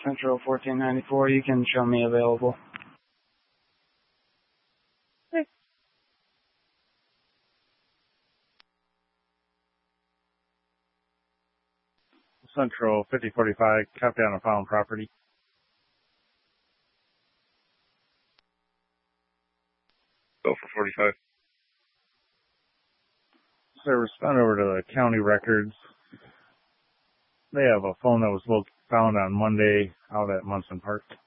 Central 1494. You can show me available. Central 5045, cap down a found property. Go for 45. So respond over to the county records. They have a phone that was found on Monday out at Munson Park.